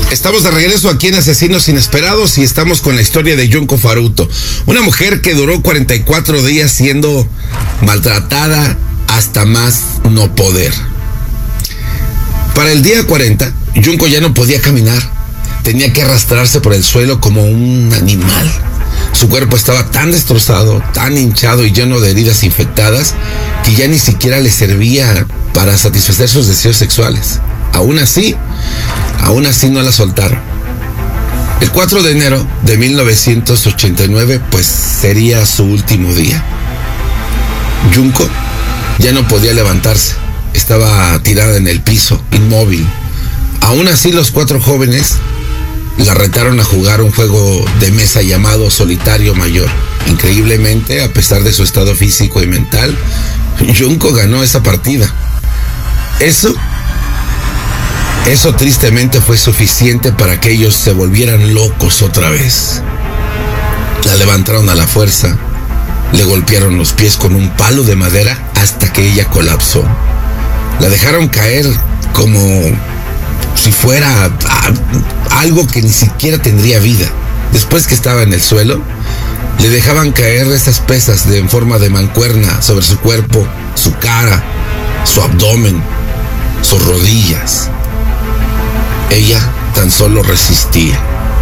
Estamos de regreso aquí en Asesinos Inesperados y estamos con la historia de Junko Furuta, una mujer que duró 44 días siendo maltratada hasta más no poder. Para el día 40, Junko ya no podía caminar, tenía que arrastrarse por el suelo como un animal. Su cuerpo estaba tan destrozado, tan hinchado y lleno de heridas infectadas que ya ni siquiera le servía para satisfacer sus deseos sexuales. Aún así no la soltaron. El 4 de enero de 1989, pues sería su último día. Junko ya no podía levantarse, estaba tirada en el piso, inmóvil. Aún así, los 4 jóvenes la retaron a jugar un juego de mesa llamado Solitario Mayor. Increíblemente, a pesar de su estado físico y mental, Junko ganó esa partida. Eso tristemente fue suficiente para que ellos se volvieran locos otra vez. La levantaron a la fuerza, le golpearon los pies con un palo de madera hasta que ella colapsó. La dejaron caer como si fuera algo que ni siquiera tendría vida. Después que estaba en el suelo, le dejaban caer esas pesas en forma de mancuerna sobre su cuerpo, su cara, su abdomen, sus rodillas. Ella tan solo resistía.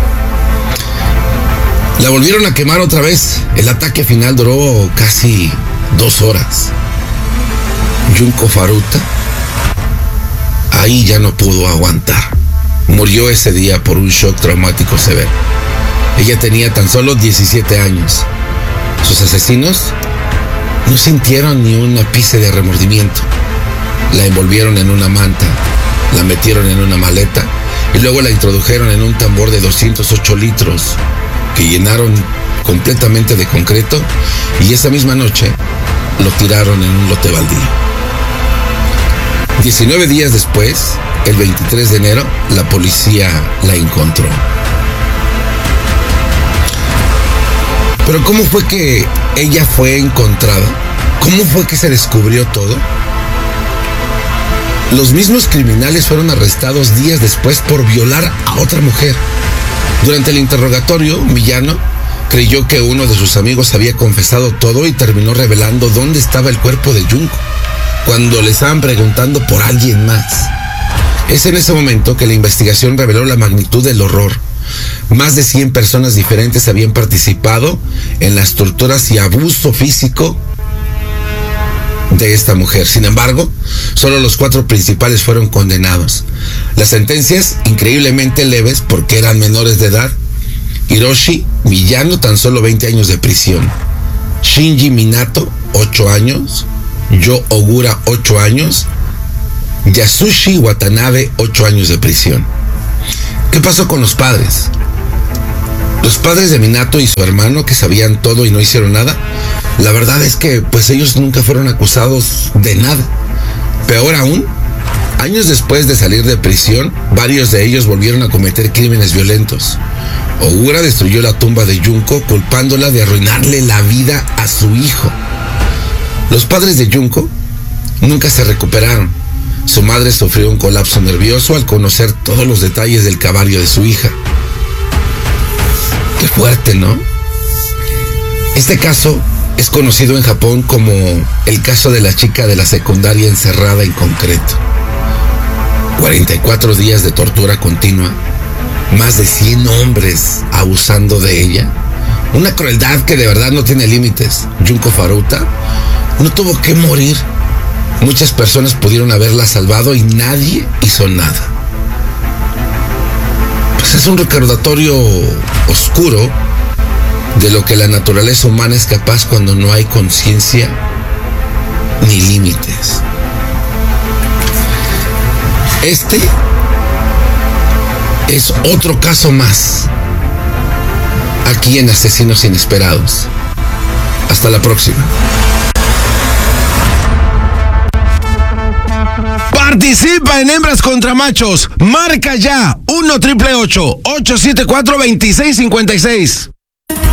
La volvieron a quemar otra vez. El ataque final duró casi 2 horas. Junko Furuta ahí ya no pudo aguantar. Murió ese día por un shock traumático severo. Ella tenía tan solo 17 años. Sus asesinos no sintieron ni un ápice de remordimiento. La envolvieron en una manta, la metieron en una maleta y luego la introdujeron en un tambor de 208 litros que llenaron completamente de concreto, y esa misma noche lo tiraron en un lote baldío. 19 días después, el 23 de enero, la policía la encontró. Pero ¿cómo fue que ella fue encontrada? ¿Cómo fue que se descubrió todo? Los mismos criminales fueron arrestados días después por violar a otra mujer. Durante el interrogatorio, Miyano creyó que uno de sus amigos había confesado todo y terminó revelando dónde estaba el cuerpo de Junko, cuando le estaban preguntando por alguien más. Es en ese momento que la investigación reveló la magnitud del horror. Más de 100 personas diferentes habían participado en las torturas y abuso físico de esta mujer. Sin embargo, solo los 4 principales fueron condenados. Las sentencias, increíblemente leves porque eran menores de edad. Hiroshi Miyano, tan solo 20 años de prisión. Shinji Minato, 8 años. Yo Ogura, 8 años. Yasushi Watanabe, 8 años de prisión. ¿Qué pasó con los padres? Los padres de Minato y su hermano, que sabían todo y no hicieron nada, la verdad es que pues ellos nunca fueron acusados de nada. Peor aún, años después de salir de prisión, varios de ellos volvieron a cometer crímenes violentos. Ogura destruyó la tumba de Junko, culpándola de arruinarle la vida a su hijo. Los padres de Junko nunca se recuperaron. Su madre sufrió un colapso nervioso al conocer todos los detalles del calvario de su hija. Qué fuerte, ¿no? Este caso es conocido en Japón como el caso de la chica de la secundaria encerrada en concreto. 44 días de tortura continua, más de 100 hombres abusando de ella. Una crueldad que de verdad no tiene límites. Junko Furuta no tuvo que morir. Muchas personas pudieron haberla salvado y nadie hizo nada. Pues es un recordatorio oscuro de lo que la naturaleza humana es capaz cuando no hay conciencia ni límites. Este es otro caso más aquí en Asesinos Inesperados. Hasta la próxima. Participa en Hembras contra Machos. Marca ya 1-888-874-2656.